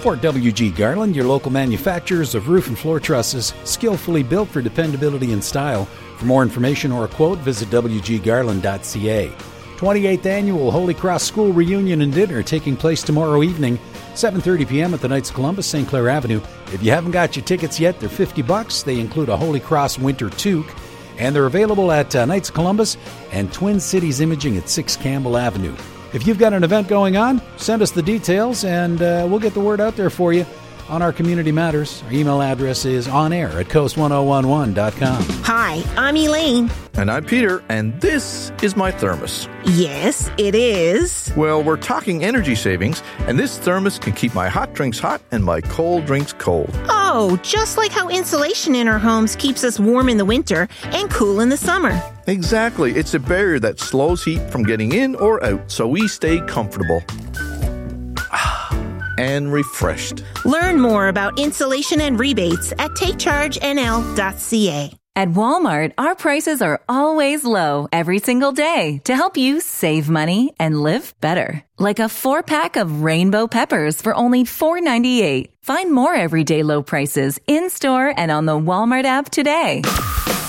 For WG Garland, your local manufacturers of roof and floor trusses, skillfully built for dependability and style. For more information or a quote, visit wggarland.ca. 28th Annual Holy Cross School Reunion and Dinner taking place tomorrow evening, 7:30 p.m. at the Knights of Columbus, St. Clair Avenue. If you haven't got your tickets yet, they're $50. They include a Holy Cross winter toque, and they're available at Knights of Columbus and Twin Cities Imaging at 6 Campbell Avenue. If you've got an event going on, send us the details, and we'll get the word out there for you on our Community Matters. Our email address is onair@coast1011.com. Hi, I'm Elaine. And I'm Peter, and this is my thermos. Yes, it is. Well, we're talking energy savings, and this thermos can keep my hot drinks hot and my cold drinks cold. Oh, just like how insulation in our homes keeps us warm in the winter and cool in the summer. Exactly. It's a barrier that slows heat from getting in or out, so we stay comfortable and refreshed. Learn more about insulation and rebates at takechargenl.ca. At Walmart, our prices are always low every single day to help you save money and live better. Like a 4-pack of rainbow peppers for only $4.98. Find more everyday low prices in-store and on the Walmart app today.